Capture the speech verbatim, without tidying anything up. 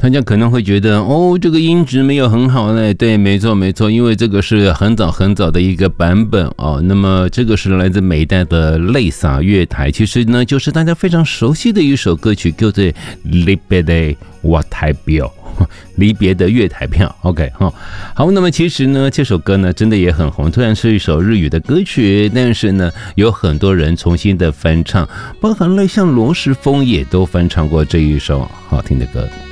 大家可能会觉得哦，这个音质没有很好嘞。对，没错没错，因为这个是很早很早的一个版本哦。那么这个是来自美代的泪洒月台，其实呢就是大家非常熟悉的一首歌曲，叫做《离别的月台表》。离别的月台票 ，OK 哈，好，那么其实呢，这首歌呢真的也很红，虽然是一首日语的歌曲，但是呢，有很多人重新的翻唱，包含了像罗时丰也都翻唱过这一首好听的歌。